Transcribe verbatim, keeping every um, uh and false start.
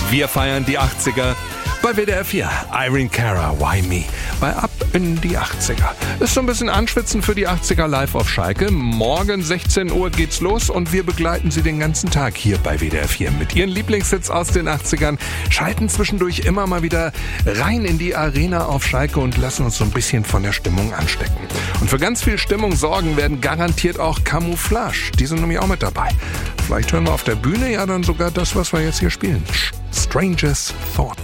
Wir feiern die achtziger. Bei W D R vier, Irene Cara, Why Me? Bei Ab in die achtziger. Ist so ein bisschen Anschwitzen für die achtziger live auf Schalke. Morgen sechzehn Uhr geht's los und wir begleiten Sie den ganzen Tag hier bei W D R vier mit Ihren Lieblingshits aus den achtzigern. Schalten zwischendurch immer mal wieder rein in die Arena auf Schalke und lassen uns so ein bisschen von der Stimmung anstecken. Und für ganz viel Stimmung sorgen werden garantiert auch Camouflage. Die sind nämlich auch mit dabei. Vielleicht hören wir auf der Bühne ja dann sogar das, was wir jetzt hier spielen. Strangest Thought.